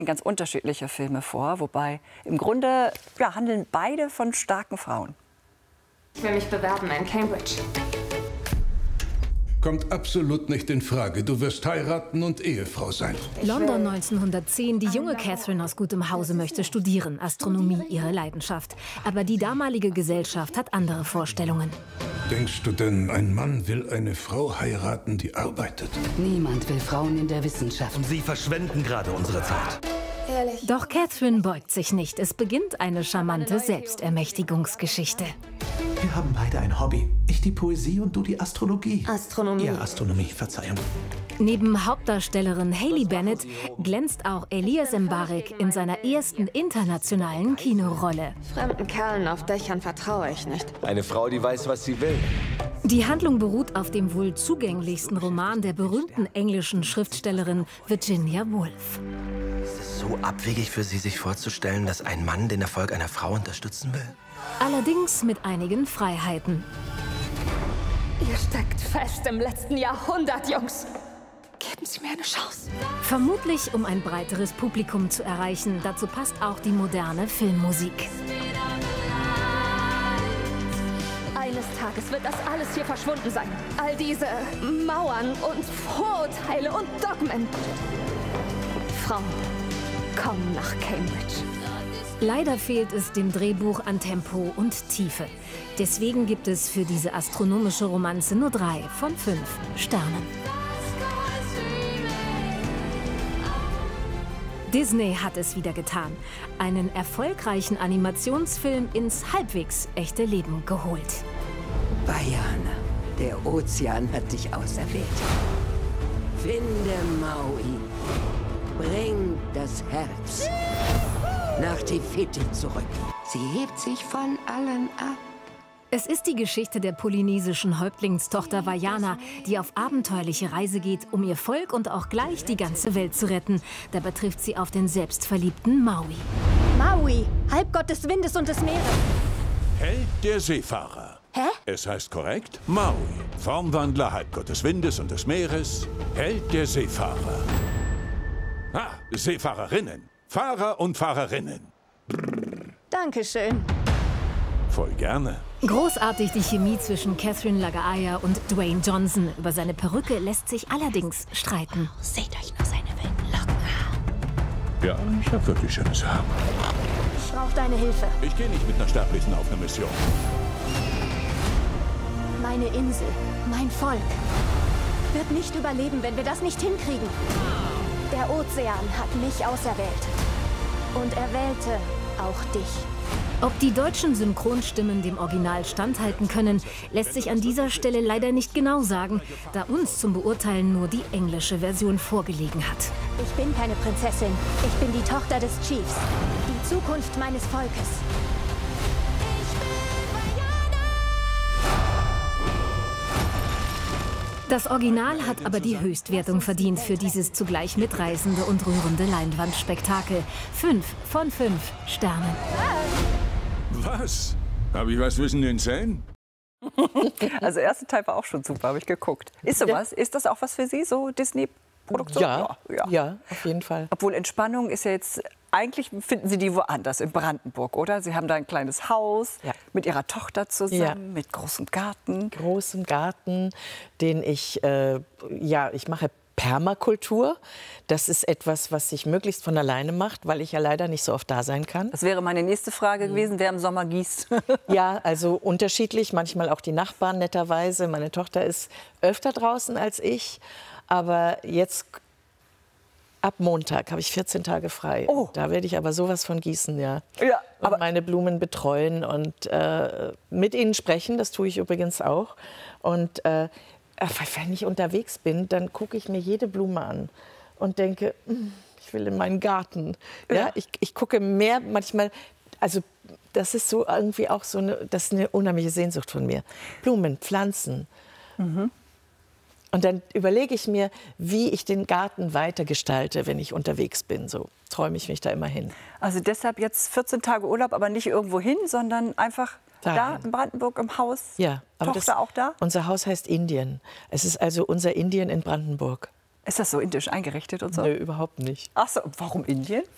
ganz unterschiedliche Filme vor, wobei im Grunde handeln beide von starken Frauen. Ich will mich bewerben in Cambridge. Kommt absolut nicht in Frage. Du wirst heiraten und Ehefrau sein. London 1910. Die junge Catherine aus gutem Hause möchte studieren. Astronomie ihre Leidenschaft. Aber die damalige Gesellschaft hat andere Vorstellungen. Denkst du denn, ein Mann will eine Frau heiraten, die arbeitet? Niemand will Frauen in der Wissenschaft. Und Sie verschwenden gerade unsere Zeit. Ehrlich. Doch Catherine beugt sich nicht. Es beginnt eine charmante Selbstermächtigungsgeschichte. Wir haben beide ein Hobby. Ich die Poesie und du die Astrologie. Astronomie. Ja, Astronomie, Verzeihung. Neben Hauptdarstellerin Hayley Bennett glänzt auch Elias Mbarek in seiner ersten internationalen Kinorolle. Fremden Kerlen auf Dächern vertraue ich nicht. Eine Frau, die weiß, was sie will. Die Handlung beruht auf dem wohl zugänglichsten Roman der berühmten englischen Schriftstellerin Virginia Woolf. Ist es so abwegig für Sie, sich vorzustellen, dass ein Mann den Erfolg einer Frau unterstützen will? Allerdings mit einigen Freiheiten. Ihr steckt fest im letzten Jahrhundert, Jungs. Geben Sie mir eine Chance. Vermutlich, um ein breiteres Publikum zu erreichen. Dazu passt auch die moderne Filmmusik. Eines Tages wird das alles hier verschwunden sein. All diese Mauern und Vorurteile und Dogmen. Frauen kommen nach Cambridge. Leider fehlt es dem Drehbuch an Tempo und Tiefe. Deswegen gibt es für diese astronomische Romanze nur 3 von 5 Sternen. Disney hat es wieder getan. Einen erfolgreichen Animationsfilm ins halbwegs echte Leben geholt. Vajana, der Ozean hat dich auserwählt. Finde Maui. Bring das Herz nach Tifiti zurück. Sie hebt sich von allen ab. Es ist die Geschichte der polynesischen Häuptlingstochter Vajana, die auf abenteuerliche Reise geht, um ihr Volk und auch gleich die ganze Welt zu retten. Dabei trifft sie auf den selbstverliebten Maui. Maui, Halbgott des Windes und des Meeres. Held der Seefahrer. Hä? Es heißt korrekt Maui, Formwandler, Halbgott des Windes und des Meeres, Held der Seefahrer. Ah, Seefahrerinnen, Fahrer und Fahrerinnen. Dankeschön. Voll gerne. Großartig die Chemie zwischen Catherine Lagaaya und Dwayne Johnson. Über seine Perücke lässt sich allerdings streiten. Seht euch nur seine wilden Locken an. Ja, ich habe wirklich schönes Haar. Ich brauche deine Hilfe. Ich gehe nicht mit einer Sterblichen auf eine Mission. Meine Insel, mein Volk, wird nicht überleben, wenn wir das nicht hinkriegen. Der Ozean hat mich auserwählt. Und er wählte auch dich. Ob die deutschen Synchronstimmen dem Original standhalten können, lässt sich an dieser Stelle leider nicht genau sagen, da uns zum Beurteilen nur die englische Version vorgelegen hat. Ich bin keine Prinzessin. Ich bin die Tochter des Chiefs. Die Zukunft meines Volkes. Das Original hat aber die Höchstwertung verdient für dieses zugleich mitreißende und rührende Leinwandspektakel. 5 von 5 Sternen. Was? Habe ich was zwischen den Zähnen? Also der erste Teil war auch schon super, habe ich geguckt. Ist sowas? Ist das auch was für Sie, so Disney-Produktion? Ja, auf jeden Fall. Obwohl Entspannung ist ja jetzt, eigentlich finden Sie die woanders, in Brandenburg, oder? Sie haben da ein kleines Haus mit Ihrer Tochter zusammen, mit großem Garten. Großem Garten, den ich mache Permakultur. Das ist etwas, was sich möglichst von alleine macht, weil ich ja leider nicht so oft da sein kann. Das wäre meine nächste Frage gewesen, wer im Sommer gießt. Ja, also unterschiedlich, manchmal auch die Nachbarn netterweise. Meine Tochter ist öfter draußen als ich, aber jetzt ab Montag habe ich 14 Tage frei. Oh. Da werde ich aber sowas von gießen, ja. Aber und meine Blumen betreuen und mit ihnen sprechen, das tue ich übrigens auch. Und wenn ich unterwegs bin, dann gucke ich mir jede Blume an und denke, ich will in meinen Garten. Ja, ich gucke mehr manchmal, also das ist so irgendwie auch so das ist eine unheimliche Sehnsucht von mir. Blumen, Pflanzen. Mhm. Und dann überlege ich mir, wie ich den Garten weiter gestalte, wenn ich unterwegs bin. So träume ich mich da immer hin. Also deshalb jetzt 14 Tage Urlaub, aber nicht irgendwo hin, sondern einfach da in Brandenburg im Haus? Ja. Aber Tochter auch da? Unser Haus heißt Indien. Es ist also unser Indien in Brandenburg. Ist das so indisch eingerichtet und so? Nö, überhaupt nicht. Ach so, warum Indien?